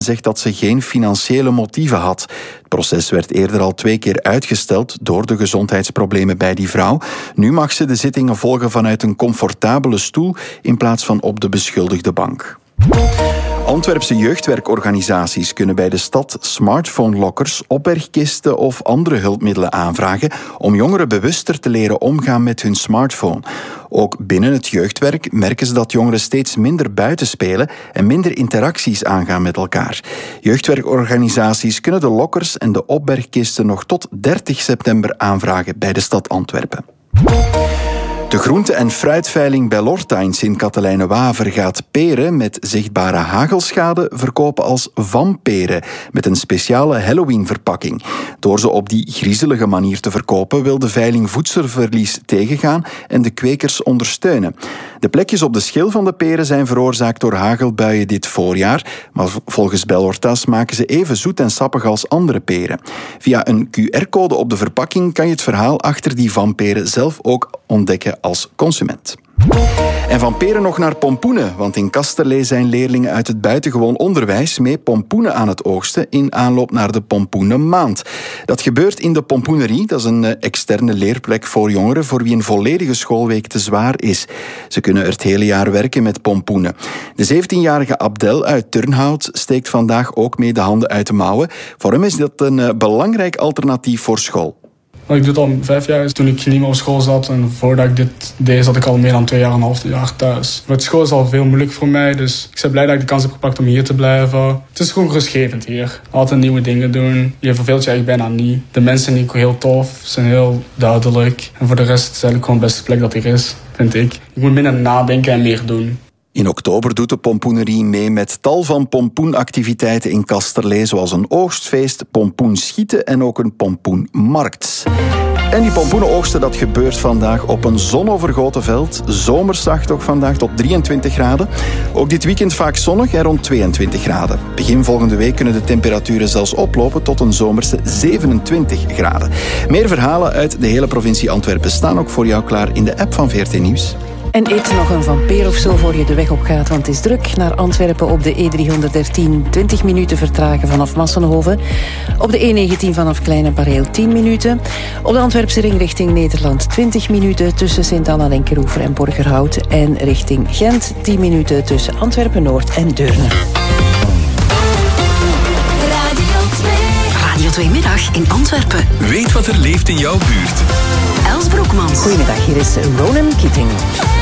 zegt dat ze geen financiële motieven had. Het proces werd eerder al 2 keer uitgesteld door de gezondheidsproblemen bij die vrouw. Nu mag ze de zittingen volgen vanuit een comfortabele stoel in plaats van op de beschuldigde bank. Antwerpse jeugdwerkorganisaties kunnen bij de stad smartphone-lokkers, opbergkisten of andere hulpmiddelen aanvragen om jongeren bewuster te leren omgaan met hun smartphone. Ook binnen het jeugdwerk merken ze dat jongeren steeds minder buiten spelen en minder interacties aangaan met elkaar. Jeugdwerkorganisaties kunnen de lokkers en de opbergkisten nog tot 30 september aanvragen bij de stad Antwerpen. De groente- en fruitveiling bij Lorta in Sint-Katelijne-Waver gaat peren met zichtbare hagelschade verkopen als vamperen met een speciale Halloween-verpakking. Door ze op die griezelige manier te verkopen wil de veiling voedselverlies tegengaan en de kwekers ondersteunen. De plekjes op de schil van de peren zijn veroorzaakt door hagelbuien dit voorjaar, maar volgens Bellorta's maken ze even zoet en sappig als andere peren. Via een QR-code op de verpakking kan je het verhaal achter die vamperen zelf ook ontdekken als consument. En van peren nog naar pompoenen, want in Kasterlee zijn leerlingen uit het buitengewoon onderwijs mee pompoenen aan het oogsten in aanloop naar de pompoenenmaand. Dat gebeurt in de pompoenerie, dat is een externe leerplek voor jongeren voor wie een volledige schoolweek te zwaar is. Ze kunnen er het hele jaar werken met pompoenen. De 17-jarige Abdel uit Turnhout steekt vandaag ook mee de handen uit de mouwen. Voor hem is dat een belangrijk alternatief voor school. Ik doe het al 5 jaar. Toen ik niet meer op school zat en voordat ik dit deed, zat ik al meer dan 2,5 jaar thuis. Met school is al veel moeilijk voor mij, dus ik ben blij dat ik de kans heb gepakt om hier te blijven. Het is gewoon rustgevend hier. Altijd nieuwe dingen doen. Je verveelt je eigenlijk bijna niet. De mensen zijn heel tof, zijn heel duidelijk. En voor de rest is het eigenlijk gewoon de beste plek dat er is, vind ik. Ik moet minder nadenken en meer doen. In oktober doet de pompoenerie mee met tal van pompoenactiviteiten in Kasterlee, zoals een oogstfeest, pompoenschieten en ook een pompoenmarkt. En die pompoenenoogsten, dat gebeurt vandaag op een zonovergoten veld. Zomerszacht toch vandaag tot 23 graden. Ook dit weekend vaak zonnig en rond 22 graden. Begin volgende week kunnen de temperaturen zelfs oplopen tot een zomerse 27 graden. Meer verhalen uit de hele provincie Antwerpen staan ook voor jou klaar in de app van VRT Nieuws. En eet nog een vampeer of zo voor je de weg op gaat, want het is druk. Naar Antwerpen op de E313 20 minuten vertragen vanaf Massenhoven. Op de E19 vanaf Kleine Bareel 10 minuten. Op de Antwerpse ring richting Nederland 20 minuten tussen Sint-Anna, Lenkeroever en Borgerhout. En richting Gent 10 minuten tussen Antwerpen-Noord en Deurne. Radio 2 Middag in Antwerpen. Weet wat er leeft in jouw buurt. Els Broekmans. Goedemiddag, hier is Ronan Keating.